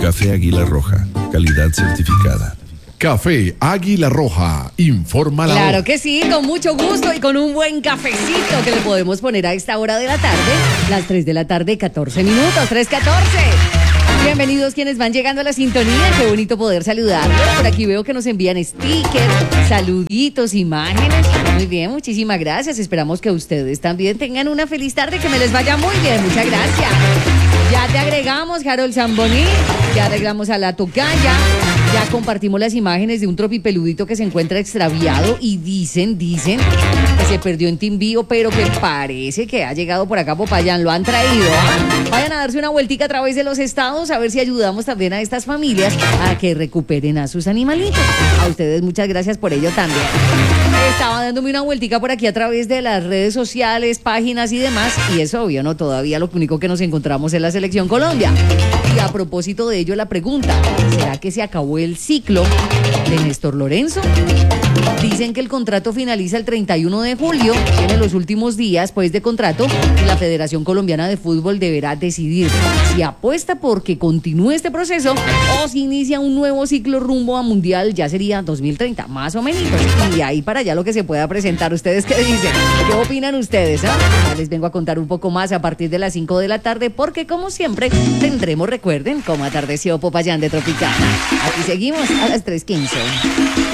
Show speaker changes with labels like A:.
A: Café Águila Roja, calidad certificada.
B: Café Águila Roja, informa la
C: Claro
B: hora.
C: que sí, con mucho gusto y con un buen cafecito que le podemos poner a esta hora de la tarde, las 3 de la tarde, 14 minutos, 3:14. Bienvenidos quienes van llegando a la sintonía, qué bonito poder saludarlos. Por aquí veo que nos envían stickers, saluditos, imágenes. Muy bien, muchísimas gracias. Esperamos que ustedes también tengan una feliz tarde, que me les vaya muy bien. Muchas gracias. Ya te agregamos, Harold Zamboní, ya agregamos a la tocaya, ya compartimos las imágenes de un tropipeludito que se encuentra extraviado y dicen que se perdió en Timbío, pero que parece que ha llegado por acá a Popayán, lo han traído. Vayan a darse una vueltica a través de los estados a ver si ayudamos también a estas familias a que recuperen a sus animalitos. A ustedes muchas gracias por ello también. Estaba dándome una vueltica por aquí a través de las redes sociales, páginas y demás, y es obvio, ¿no? Todavía lo único que nos encontramos es la Selección Colombia. Y a propósito de ello, la pregunta, ¿será que se acabó el ciclo de Néstor Lorenzo? Dicen que el contrato finaliza el 31 de julio, tiene los últimos días pues de contrato, y la Federación Colombiana de Fútbol deberá decidir si apuesta porque continúe este proceso o si inicia un nuevo ciclo rumbo a Mundial, ya sería 2030, más o menos. Y de ahí para allá lo que se pueda presentar. ¿Ustedes qué dicen? ¿Qué opinan ustedes? Ya les vengo a contar un poco más a partir de las 5 de la tarde, porque como siempre tendremos, recuerden, como atardeció Popayán de Tropicana. Aquí seguimos a las 3:15.